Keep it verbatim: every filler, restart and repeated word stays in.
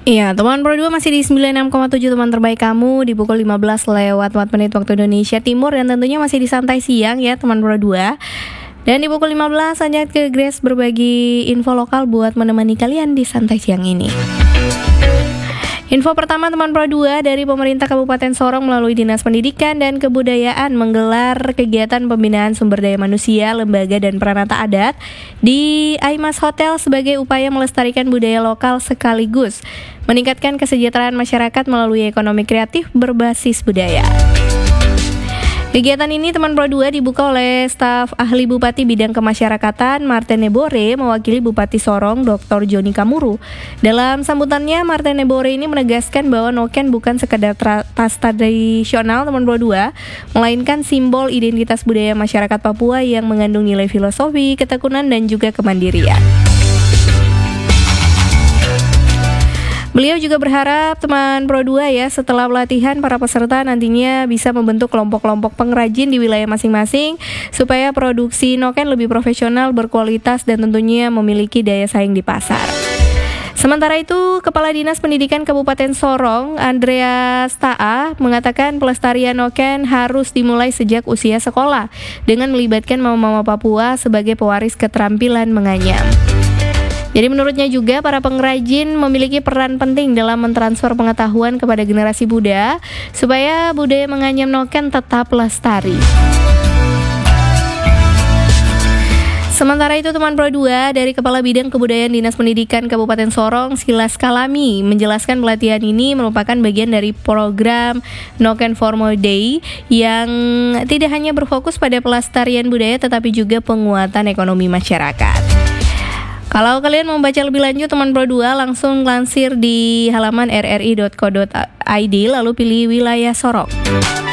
Iya, teman Pro dua masih di sembilan puluh enam koma tujuh teman terbaik kamu di pukul lima belas lewat empat menit waktu Indonesia Timur. Dan tentunya masih di santai siang ya teman Pro dua. Dan di pukul lima belas lanjut ke Grace berbagi info lokal buat menemani kalian di santai siang ini. Info pertama teman Pro dua dari pemerintah Kabupaten Sorong melalui Dinas Pendidikan dan Kebudayaan menggelar kegiatan pembinaan sumber daya manusia, lembaga dan peranata adat di Aimas Hotel sebagai upaya melestarikan budaya lokal sekaligus meningkatkan kesejahteraan masyarakat melalui ekonomi kreatif berbasis budaya. Kegiatan ini teman Pro dua dibuka oleh staf ahli Bupati Bidang Kemasyarakatan Martin Nebore mewakili Bupati Sorong Doktor Joni Kamuru. Dalam sambutannya Martin Nebore ini menegaskan bahwa noken bukan sekedar tra- tas tradisional teman Pro dua, melainkan simbol identitas budaya masyarakat Papua yang mengandung nilai filosofi, ketekunan dan juga kemandirian. Beliau juga berharap teman Pro dua ya setelah pelatihan para peserta nantinya bisa membentuk kelompok-kelompok pengrajin di wilayah masing-masing supaya produksi noken lebih profesional, berkualitas dan tentunya memiliki daya saing di pasar. Sementara itu, Kepala Dinas Pendidikan Kabupaten Sorong, Andreas Ta'a, mengatakan pelestarian noken harus dimulai sejak usia sekolah dengan melibatkan mama-mama Papua sebagai pewaris keterampilan menganyam. Jadi menurutnya juga para pengrajin memiliki peran penting dalam mentransfer pengetahuan kepada generasi muda supaya budaya menganyam noken tetap lestari. Sementara itu teman Pro dua dari Kepala Bidang Kebudayaan Dinas Pendidikan Kabupaten Sorong, Silas Kalami, menjelaskan pelatihan ini merupakan bagian dari program Noken Formal Day yang tidak hanya berfokus pada pelestarian budaya tetapi juga penguatan ekonomi masyarakat. Kalau kalian mau baca lebih lanjut teman Pro dua langsung lansir di halaman r r i dot co dot i d lalu pilih wilayah Sorong.